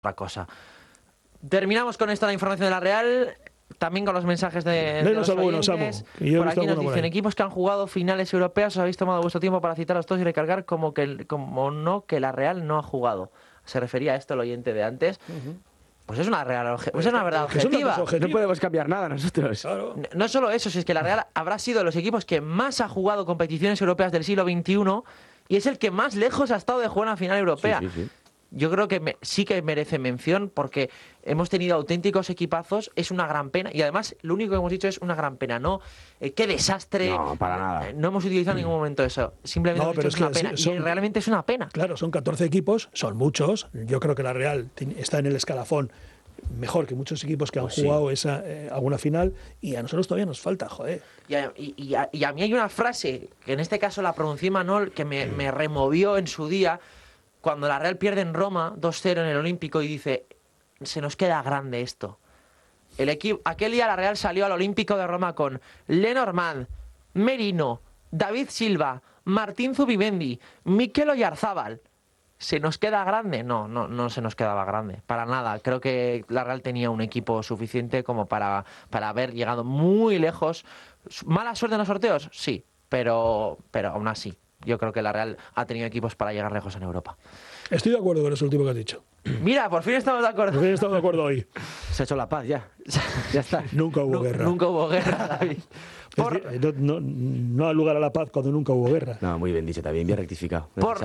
otra cosa. Terminamos con esta la información de la Real. También con los mensajes de los algunos, oyentes. Samu, por aquí nos dicen, equipos que han jugado finales europeas, os habéis tomado vuestro tiempo para citarlos todos y recargar como que la Real no ha jugado. Se refería a esto el oyente de antes. Pues es una verdad objetiva. No podemos cambiar nada nosotros. Claro. No solo eso, si es que la Real habrá sido de los equipos que más ha jugado competiciones europeas del siglo XXI y es el que más lejos ha estado de jugar una final europea. Sí. Yo creo que sí que merece mención porque hemos tenido auténticos equipazos, es una gran pena y además lo único que hemos dicho es una gran pena, no qué desastre. No, para nada. No hemos utilizado en ningún momento eso, simplemente hemos dicho es una pena y realmente es una pena. Claro, son 14 equipos, son muchos, yo creo que la Real está en el escalafón mejor que muchos equipos que han jugado alguna final y a nosotros todavía nos falta, joder. Y a mí hay una frase, que en este caso la pronuncié Manol, que me removió en su día, cuando la Real pierde en Roma 2-0 en el Olímpico y dice, se nos queda grande esto. Aquel día la Real salió al Olímpico de Roma con Lenormand, Merino, David Silva, Martín Zubimendi, Mikel Oyarzábal. ¿Se nos queda grande? No se nos quedaba grande, para nada. Creo que la Real tenía un equipo suficiente como para haber llegado muy lejos. ¿Mala suerte en los sorteos? Sí, pero aún así. Yo creo que la Real ha tenido equipos para llegar lejos en Europa. Estoy de acuerdo con eso último que has dicho. Mira, por fin estamos de acuerdo. Por fin estamos de acuerdo hoy. Se ha hecho la paz ya. Ya está. Nunca hubo guerra. Nunca hubo guerra, David. No ha lugar a la paz cuando nunca hubo guerra. No, muy bien dicho, también bien rectificado.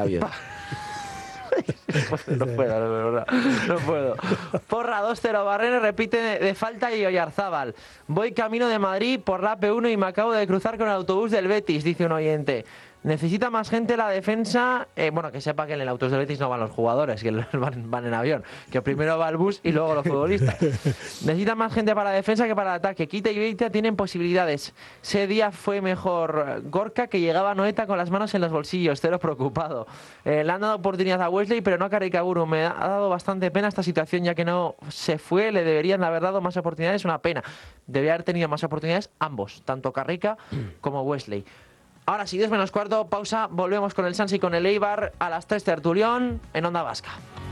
No puedo, de verdad. No puedo. Porra 2-0, Barreno repite de falta y Oyarzábal. Voy camino de Madrid por la P1 y me acabo de cruzar con el autobús del Betis, dice un oyente. Necesita más gente la defensa. Bueno, que sepa que en el autobús del Betis no van los jugadores, que van en avión. Que primero va el bus y luego los futbolistas. Necesita más gente para la defensa que para el ataque. Quita y Beita tienen posibilidades. Ese día fue mejor Gorka, que llegaba a Noeta con las manos en los bolsillos, cero preocupado. Le han dado oportunidad a Wesley, pero no a Caricaburu. Me ha dado bastante pena esta situación, ya que no se fue. Le deberían haber dado más oportunidades. Una pena. Debería haber tenido más oportunidades ambos, tanto Carrica como Wesley. Ahora sí, 10:15, pausa, volvemos con el Sanse y con el Eibar a las 3 Tertulión en Onda Vasca.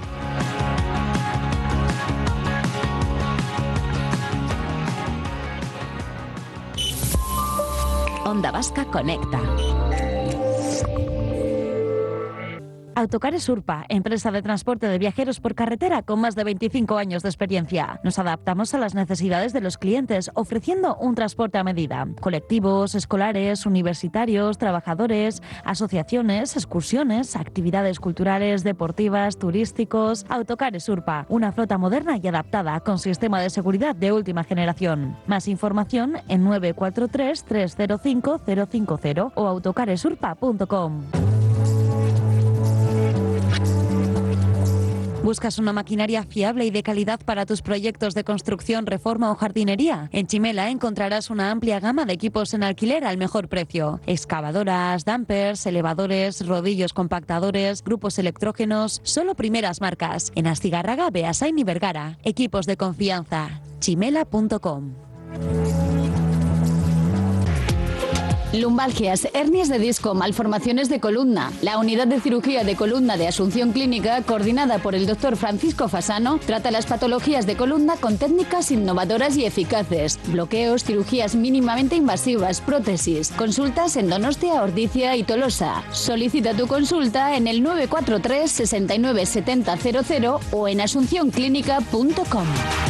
Onda Vasca conecta. Autocares Urpa, empresa de transporte de viajeros por carretera con más de 25 años de experiencia. Nos adaptamos a las necesidades de los clientes, ofreciendo un transporte a medida. Colectivos, escolares, universitarios, trabajadores, asociaciones, excursiones, actividades culturales, deportivas, turísticos. Autocares Urpa, una flota moderna y adaptada con sistema de seguridad de última generación. Más información en 943 305 050 o autocaresurpa.com. ¿Buscas una maquinaria fiable y de calidad para tus proyectos de construcción, reforma o jardinería? En Chimela encontrarás una amplia gama de equipos en alquiler al mejor precio. Excavadoras, dumpers, elevadores, rodillos compactadores, grupos electrógenos, solo primeras marcas. En Astigarraga, Beasain y Vergara. Equipos de confianza. chimela.com. Lumbalgias, hernias de disco, malformaciones de columna. La unidad de cirugía de columna de Asunción Clínica, coordinada por el Dr. Francisco Fasano, trata las patologías de columna con técnicas innovadoras y eficaces. Bloqueos, cirugías mínimamente invasivas, prótesis. Consultas en Donostia, Ordizia y Tolosa. Solicita tu consulta en el 943 69 70 00 o en asuncionclínica.com.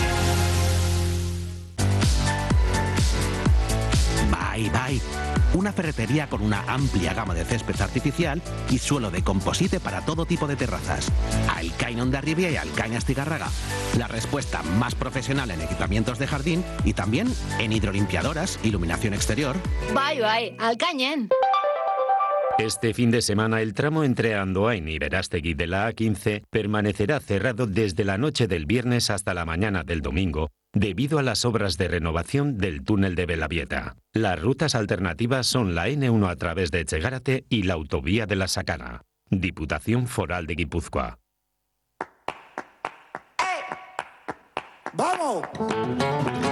Bye. Una ferretería con una amplia gama de césped artificial y suelo de composite para todo tipo de terrazas. Alcain Hondarribia y Alcain Astigarraga. La respuesta más profesional en equipamientos de jardín y también en hidrolimpiadoras, iluminación exterior. Bye, Alcañen. Este fin de semana el tramo entre Andoain y Verástegui de la A15 permanecerá cerrado desde la noche del viernes hasta la mañana del domingo, debido a las obras de renovación del túnel de Belavieta. Las rutas alternativas son la N1 a través de Etxegárate y la autovía de la Sacana. Diputación Foral de Guipúzcoa. ¡Vamos!